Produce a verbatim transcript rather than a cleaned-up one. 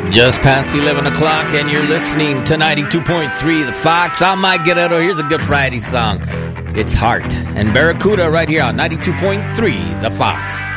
Just past eleven o'clock, and you're listening to ninety-two point three The Fox. I'm Mike Guerrero. Here's a Good Friday song. It's Heart and Barracuda right here on ninety-two point three The Fox.